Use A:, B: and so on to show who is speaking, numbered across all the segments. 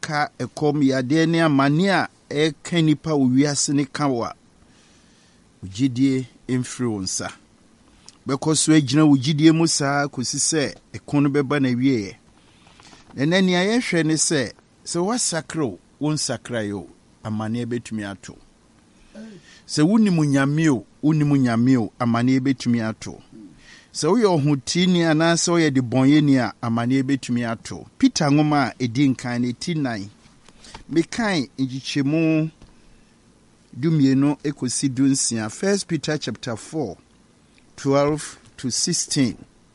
A: aka ekom yade ne amane a eka nipa owiase ne kawa ugidie emfiri wonsa bekoso agina ugidie mu saa kosi se ekono beba na wieye nani ayehwe ne se wasakro won sakrayo amane betumi ato se wunimu nyameo amane betumi ato se wo yohutini anase wo ye de bonyeni a amane betumi ato Peter ngoma edi nkan ne tinai mekan ngichemu dumieno ekosi dunsia 1 Peter chapter 4 12 to 16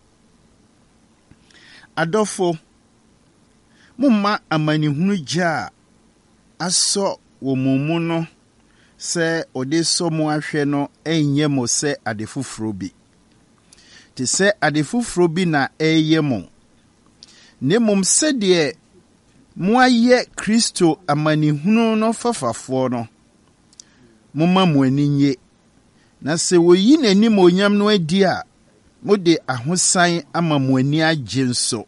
A: Adofo mumma amani hunu ja aso wo mumu no se ode so mu ahwe no enye mo se adefufuro bi te se adefufuro bi na eye mo ne mum se de mu aye Kristo amani hunu no fafafo no mumma mu aninye na se woyi nanim onyam no adi a mode ahosan ama mu ani agye nso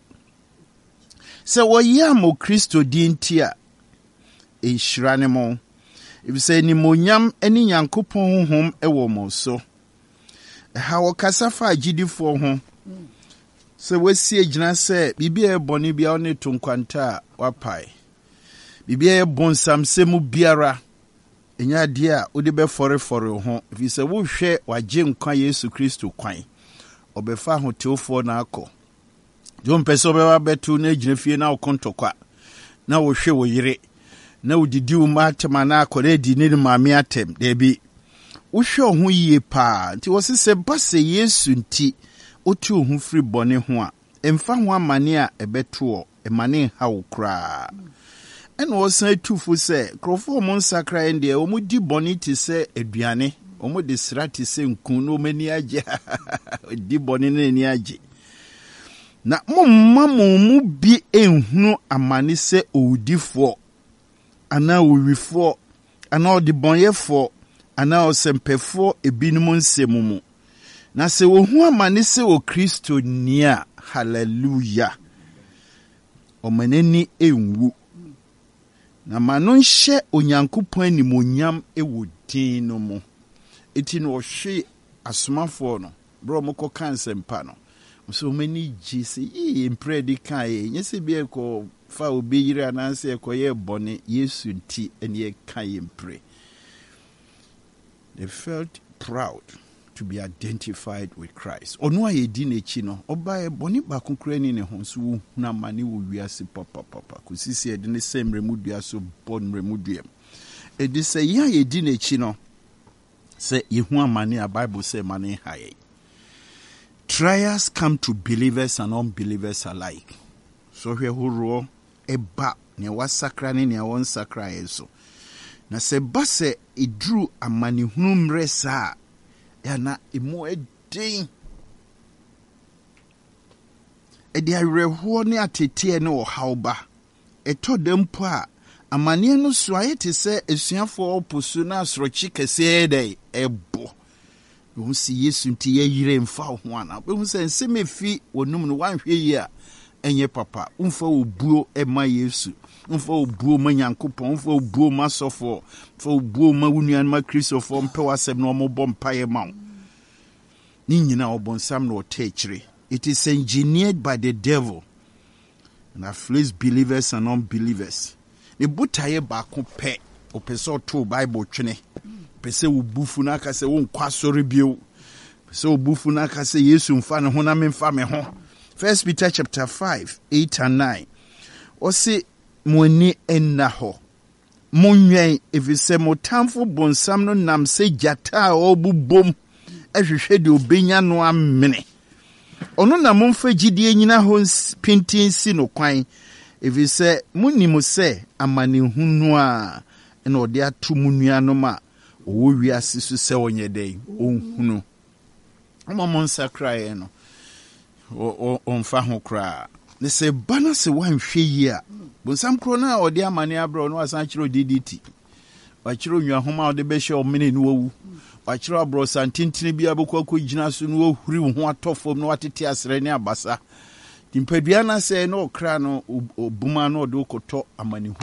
A: se woyi amo Kristo di ntia enhyirane mo ibise ni monyam ani Nyankopɔn honhom ewo mo so ha wokasa fa agidifo ho se wasi agina se bibia ebone bia one tonkwanta wapai bibia ebonsam se mu biara enya dia odi be fore ho ibise wo hwe wagye nkwa Yesu Kristo kwan obefa ho teofo na akọ jo mpese obewa betu na agina fie na okontokwa na wo hwe wo yire na udidi umatema na akore di ne maame atem debi wohwe ho yie pa nti wosese base Yesu nti otu ho firi bone ho a emfa ho amane a ebeto emane ha wo kra ena wosan atufu se krofo mo nsakra ende o mu di bone ti se aduane o mu de srati se nkun no mani age di bone ne ni age na momma mu bi enhunu amane se owudifo ana owifo ana odibonyefo ana osempefo ebinum nsemumu na se wohu amane se o Kristo nia hallelujah omaneni enwu na manon hye Onyankopɔn animonyam ewo din no mu eti no hwe asomafo no bro moko kansempa no so many jisi impredi kai nyese bia ko fa obi yire ananse ko ye bone Yesu nti ene kai impre. They felt proud to be identified with Christ. Onu aye di nechi no oba e bone ba konkura ni ne ho so na mane wo wiase papa kusisi e de ne semre mudua so bon remuduam e de se ya ye di nechi no se yehu amane a Bible say mane haye. Trials come to believers and unbelievers alike. So here huro eba ne wasakra ne won sakra yeso. Na se base idru amani hunu mresa ya na emu edin. Edi areho ne atete ne o hauba. Eto dempo a amani no so ayete se esuafo oposu na asrochi kese dey ebo. You see Yesu nti ye yire mfa ho ana be se nsemefi wonum no wanhwe yi a enye papa umfa obuo ema Yesu umfa obuo ma Nyankopɔn umfa obuo ma sofo umfa obuo ma wunuan ma Kristofo mpe wasem no mo bompaye ma ni nyina obonsam no otechire. It is engineered by the devil and afflicts believers and unbelievers. Ne butaye ba ko pe opeso to Bible twene pese ubufu na kase won kwasori bio pese ubufu na kase Yesu mfa ne ho na memfa me ho. 1 Peter chapter 5 8 and 9 osi moni enna ho monwen evise motamfo bonsam no nam se jata obubom ehwehwe de obenya no amene ono na momfa gidie nyina ho pintin si no kwan evise munimo se amane hunu a ena ode atomu nuano ma owo wiase so se onye den onhunu omomon sakrae no onfa ho kra ne se bana se wanhwe yi a bonsam kro na ode amane abro no asan kiro DDT wa kiro nwa homa ode be hye omene no wu wa kiro abro santintini bia bokwa ko gina so no huri ho atofom no watete asere ne abasa timpadua na se no kra no obuma no ode koto amane